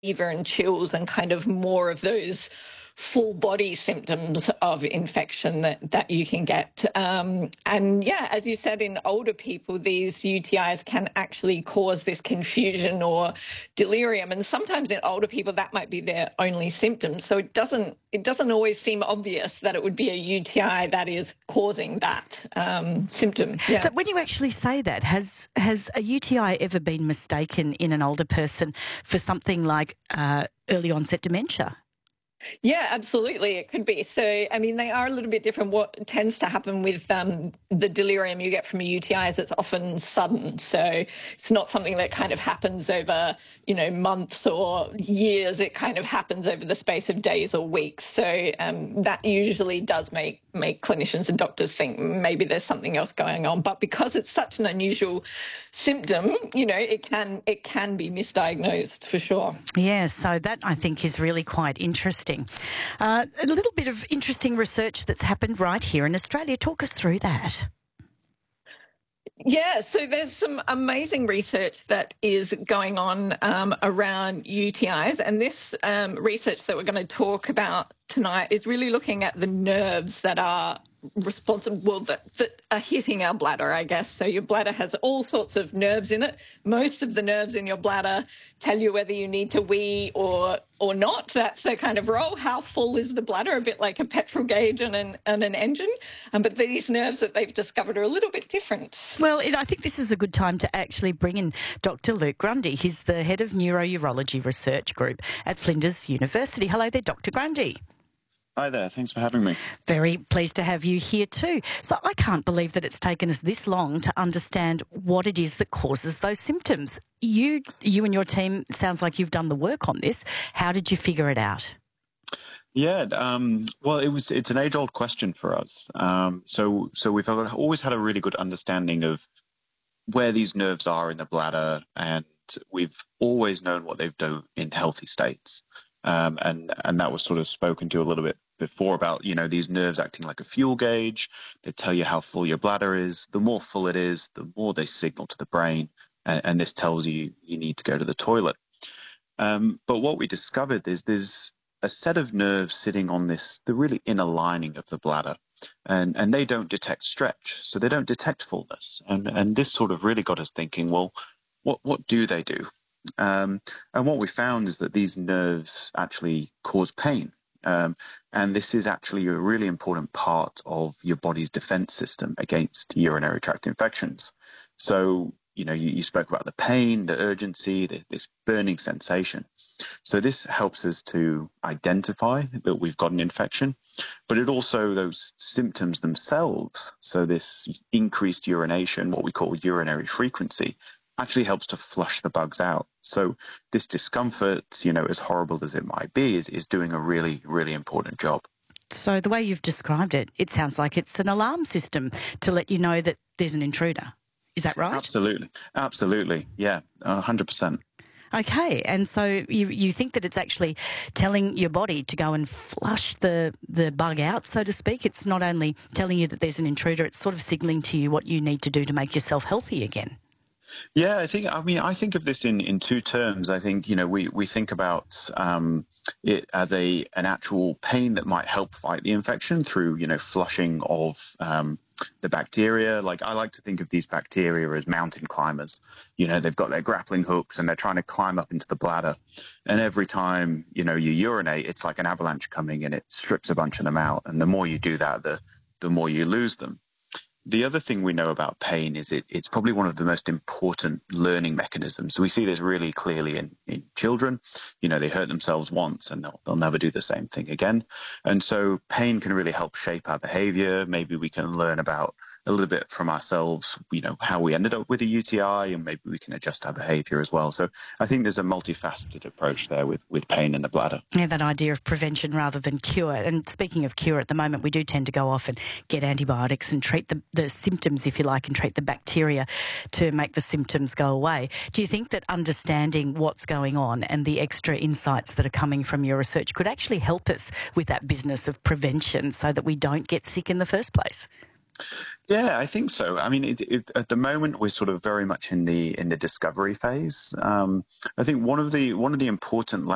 fever and chills and kind of more of those full body symptoms of infection that you can get. And yeah, as you said, in older people, these UTIs can actually cause this confusion or delirium. And sometimes in older people, that might be their only symptom. So it doesn't always seem obvious that it would be a UTI that is causing that symptom. Yeah. So when you actually say that, has a UTI ever been mistaken in an older person for something like early onset dementia? Yeah, absolutely. It could be. So, I mean, they are a little bit different. What tends to happen with the delirium you get from a UTI is it's often sudden. So it's not something that kind of happens over, months or years. It kind of happens over the space of days or weeks. So that usually does make clinicians and doctors think maybe there's something else going on. But because it's such an unusual symptom, it can be misdiagnosed for sure. Yeah, so that I think is really quite interesting. A little bit of interesting research that's happened right here in Australia. Talk us through that. Yeah, so there's some amazing research that is going on around UTIs, and this research that we're going to talk about tonight is really looking at the nerves that are responsible, that are hitting our bladder, I guess. So your bladder has all sorts of nerves in it. Most of the nerves in your bladder tell you whether you need to wee or not. That's their kind of role. How full is the bladder? A bit like a petrol gauge and an engine. But these nerves that they've discovered are a little bit different. Well, I think this is a good time to actually bring in Dr. Luke Grundy. He's the head of Neurourology Research Group at Flinders University. Hello there, Dr. Grundy. Hi there, thanks for having me. Very pleased to have you here too. So I can't believe that it's taken us this long to understand what it is that causes those symptoms. You and your team, sounds like you've done the work on this. How did you figure it out? Yeah, well, it's an age-old question for us. So we've always had a really good understanding of where these nerves are in the bladder, and we've always known what they've done in healthy states. And that was sort of spoken to a little bit before about, these nerves acting like a fuel gauge. They tell you how full your bladder is. The more full it is, the more they signal to the brain. And this tells you need to go to the toilet. But what we discovered is there's a set of nerves sitting on the really inner lining of the bladder. And they don't detect stretch. So they don't detect fullness. And this sort of really got us thinking, well, what do they do? And what we found is that these nerves actually cause pain. And this is actually a really important part of your body's defense system against urinary tract infections. So, you spoke about the pain, the urgency, this burning sensation. So this helps us to identify that we've got an infection, but it also, those symptoms themselves, so this increased urination, what we call urinary frequency, actually helps to flush the bugs out. So this discomfort, as horrible as it might be, is doing a really, really important job. So the way you've described it, it sounds like it's an alarm system to let you know that there's an intruder. Is that right? Absolutely. Yeah, 100%. Okay, and so you think that it's actually telling your body to go and flush the bug out, so to speak. It's not only telling you that there's an intruder, it's sort of signalling to you what you need to do to make yourself healthy again. Yeah, I think of this in two terms. I think, we think about it as an actual pain that might help fight the infection through, flushing of the bacteria. Like, I like to think of these bacteria as mountain climbers. They've got their grappling hooks and they're trying to climb up into the bladder. And every time, you urinate, it's like an avalanche coming and it strips a bunch of them out. And the more you do that, the more you lose them. The other thing we know about pain is it's probably one of the most important learning mechanisms. So we see this really clearly in children. They hurt themselves once and they'll never do the same thing again. And so pain can really help shape our behavior. Maybe we can learn about a little bit from ourselves, how we ended up with a UTI, and maybe we can adjust our behavior as well. So I think there's a multifaceted approach there with pain in the bladder. Yeah, that idea of prevention rather than cure. And speaking of cure, at the moment we do tend to go off and get antibiotics and treat the symptoms, if you like, and treat the bacteria to make the symptoms go away. Do you think that understanding what's going on and the extra insights that are coming from your research could actually help us with that business of prevention so that we don't get sick in the first place? Yeah, I think so. I mean, at the moment, we're sort of very much in the discovery phase. I think one of the important